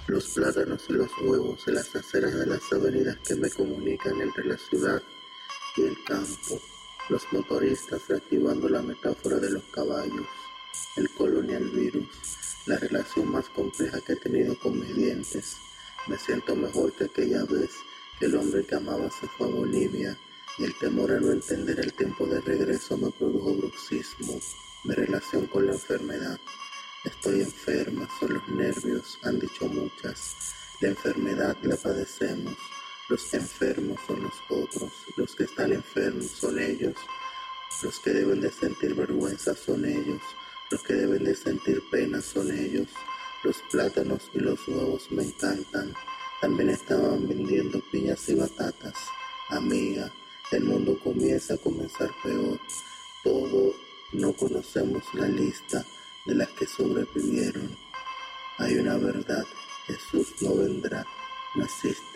Los plátanos y los huevos en las aceras de las avenidas que me comunican entre la ciudad y el campo. Los motoristas reactivando la metáfora de los caballos. El colonial virus, la relación más compleja que he tenido con mis dientes. Me siento mejor que aquella vez que el hombre que amaba se fue a Bolivia y el temor a no entender el tiempo de regreso me produjo bruxismo. Mi relación con la enfermedad. Estoy enferma, son los nervios, han dicho muchas. La enfermedad la padecemos. Los enfermos son los otros, los que están enfermos son ellos. Los que deben de sentir vergüenza son ellos. Los que deben de sentir pena son ellos. Los plátanos y los huevos me encantan. También estaban vendiendo piñas y batatas. Amiga, el mundo comienza a comenzar peor. Todo no conocemos la lista de las que sobrevivieron. Hay una verdad, Jesús no vendrá, no existe.